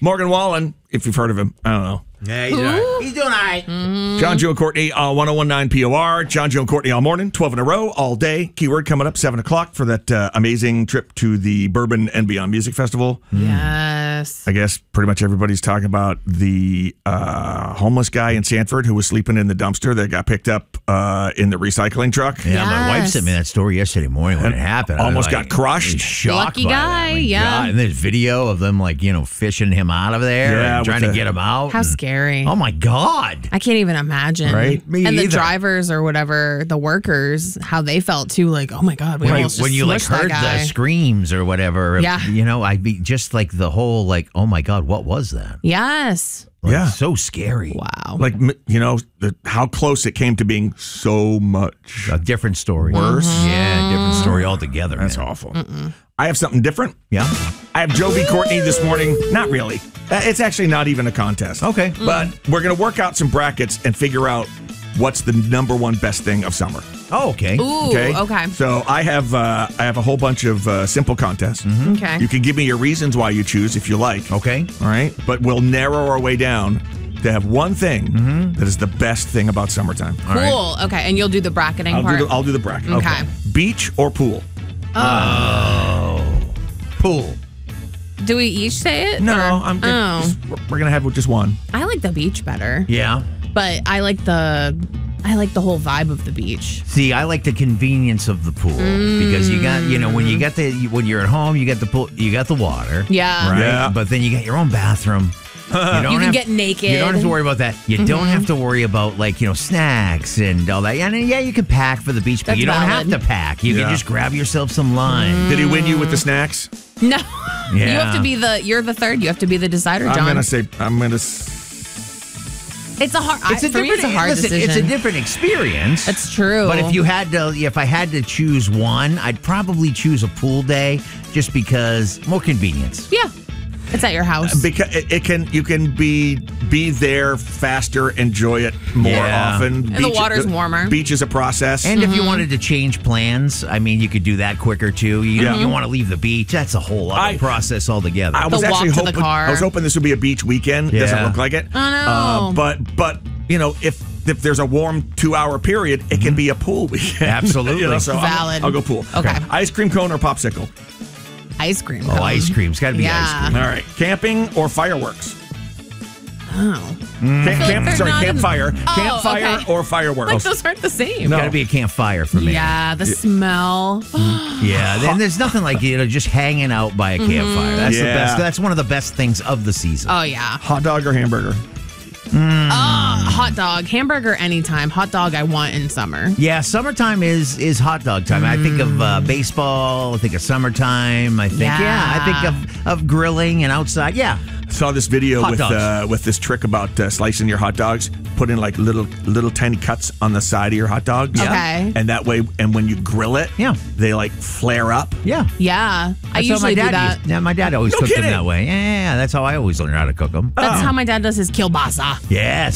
Morgan Wallen, if you've heard of him, I don't know. Yeah, he's all right. He's doing all right. John, Joe, and Courtney, 1019 POR. John, Joe, and Courtney all morning, 12 in a row, all day. Keyword coming up 7 o'clock for that amazing trip to the Bourbon and Beyond Music Festival. Yes. I guess pretty much everybody's talking about the homeless guy in Sanford who was sleeping in the dumpster that got picked up in the recycling truck. Yeah, my wife sent me that story yesterday morning when it happened. Almost got crushed. Shocked Lucky by guy, that. My yeah. God. And there's video of them fishing him out of there and trying to get him out. How scary. Oh my God. I can't even imagine. Right? Me and the either. drivers or whatever, the workers, how they felt too. Like, oh my God, we almost When just you smushed that heard guy. the screams or whatever, Yeah. I'd be just like the whole oh my God, what was that? Yes. Yeah. So scary. Wow. Like, how close it came to being so much A different story. worse. Yeah, different story altogether. That's man. awful. I have something different. Yeah. I have Joe B. Courtney this morning. Not really. It's actually not even a contest. Okay. But we're going to work out some brackets and figure out what's the number one best thing of summer. Oh, okay. Ooh, okay. So I have a whole bunch of simple contests. Okay. You can give me your reasons why you choose if you like. Okay. All right. But we'll narrow our way down to have one thing that is the best thing about summertime. All right. Cool. Okay. And you'll do the bracketing part. I'll do the bracket. Okay. Beach or pool? Pool. Do we each say it? No, or- we're gonna have just one. I like the beach better, Yeah. but I like the whole vibe of the beach. See, I like the convenience of the pool because you got, when you're at home, you got the pool, you got the water. Yeah. Right. Yeah. But then you got your own bathroom. You can get naked. You don't have to worry about that. You don't have to worry about snacks and all that. And yeah, you can pack for the beach, but That's you don't valid. have to pack. You can just grab yourself some lime. Did he win you with the snacks? No. Yeah. You have to be you're the third. You have to be the decider, John. It's a hard It's a hard listen, decision. It's a different experience. It's true. But if I had to choose one, I'd probably choose a pool day just because more convenience. Yeah. It's at your house. because you can be there faster, enjoy it more Yeah. often. And the water's warmer. Beach is a process. And if you wanted to change plans, you could do that quicker too. You want to leave the beach. That's a whole other process altogether. I was The walk actually to the hoping car. I was hoping this would be a beach weekend. Yeah. Doesn't look like it. I know. But if there's a warm 2-hour period, it can be a pool weekend. Absolutely. So Valid. I'll go pool. Okay. Ice cream cone or popsicle? Ice cream. Oh, ice cream's got to be ice cream. All right. Camping or fireworks? Oh. Campfire. Oh, Campfire okay. or fireworks? Like those aren't the same. No. Got to be a campfire for me. Yeah, the smell. Yeah, then there's nothing like just hanging out by a campfire. That's the Yeah. best. That's one of the best things of the season. Oh, yeah. Hot dog or hamburger? Hot dog. Hamburger anytime. Hot dog I want in summer. Yeah, summertime is hot dog time. I think of baseball. I think of summertime. I think I think of grilling and outside. Yeah, Saw this video Hot dogs. with this trick about slicing your hot dogs. Put in like little tiny cuts on the side of your hot dogs. Yeah. Okay. And that way, and when you grill it, Yeah. they like flare up. yeah. Yeah. I That's how usually do that. Yeah, my dad always No cooked them kidding. that way. Yeah, that's how I always learned how to cook them. That's how my dad does his kielbasa. Yes.